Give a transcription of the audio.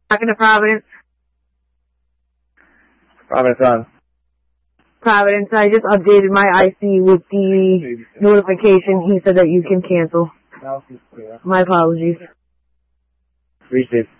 Talking to Providence. Providence on. Providence, I just updated my IC with the notification. He said that you can cancel. My apologies. Appreciate it.